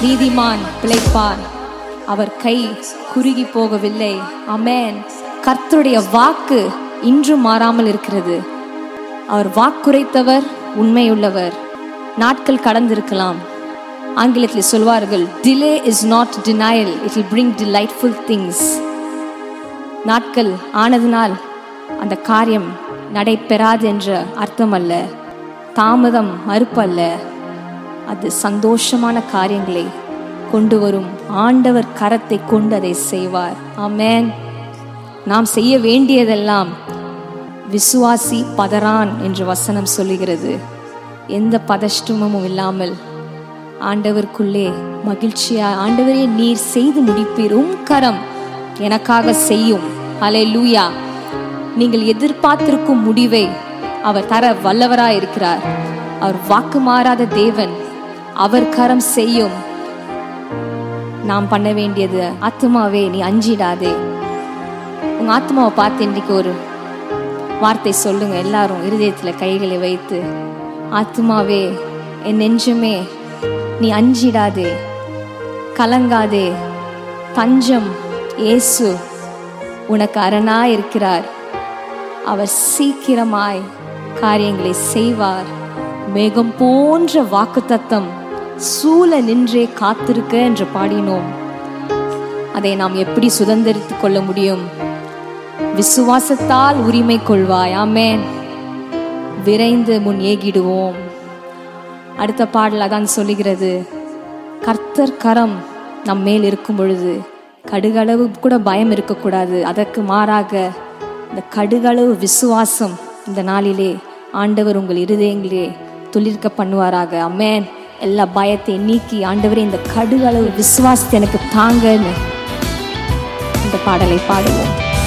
நீதிமான் பிழைப்பான், அவர் கை குறுகி போகவில்லை. ஆமென். கர்த்தருடைய வாக்கு இன்றும் மாறாமல் இருக்கிறது. அவர் வாக்குரைத்தவர் உண்மையுள்ளவர். நாட்கள் கடந்திருக்கலாம். ஆங்கிலத்தில் சொல்வார்கள், delay is not denial, it will bring delightful things. நாட்கள் ஆனதினால் அந்த காரியம் நடைபெறாது என்ற அர்த்தம் அல்ல, தாமதம் மறுப்பல்ல. அது சந்தோஷமான காரியங்களை கொண்டு வரும். ஆண்டவர் கரத்தை கொண்டு அதை செய்வார். ஆமென். நாம் செய்ய வேண்டியதெல்லாம் விசுவாசி பதறான் என்று வசனம் சொல்லுகிறது. எந்த பதஷ்டமும் இல்லாமல் ஆண்டவருக்குள்ளே மகிழ்ச்சியா, ஆண்டவரே நீர் செய்து முடிப்பீர், கரம் எனக்காக செய்யும். ஹல்லேலூயா. நீங்கள் எதிர்பார்த்திருக்கும் முடிவை அவர் தர வல்லவராய் இருக்கிறார். அவர் வாக்கு மாறாத தேவன். அவர் கரம் செய்யும். நாம் பண்ண வேண்டியது, ஆத்மாவே நீ அஞ்சிடாதே. உங்க ஆத்மாவை பார்த்து இன்றைக்கு ஒரு வார்த்தை சொல்லுங்க. எல்லாரும் இருதயத்துல கைகளை வைத்து, ஆத்மாவே, என் நெஞ்சமே, நீ அஞ்சிடாதே, கலங்காதே. தஞ்சம் இயேசு உனக்கு அரணாய் இருக்கிறார். அவர் சீக்கிரமாய் காரியங்களை செய்வார். மேகம் போன்ற வாக்குத்தத்தம் சூழ நின்றே காத்திருக்க என்று பாடினோம். அதை நாம் எப்படி சுதந்திரித்துக் கொள்ள முடியும்? விசுவாசத்தால் உரிமை கொள்வாய். ஆமென். விரைந்து முன் ஏகிடுவோம். அடுத்த பாடல் அதான் சொல்லுகிறது, கர்த்தர் கரம் நம் மேல் இருக்கும் பொழுது கடுகளவு கூட பயம் இருக்கக்கூடாது. அதற்கு மாறாக இந்த கடுகளவு விசுவாசம் இந்த நாளிலே ஆண்டவர் உங்கள் இருதயங்களே துளிர்க்க பண்ணுவாராக. ஆமென். எல்லா பயத்தை நீக்கி, ஆண்டவரே இந்த கடுகளவு விசுவாசத்தை எனக்கு தாங்கன்னு இந்த பாடலை பாடுவோம்.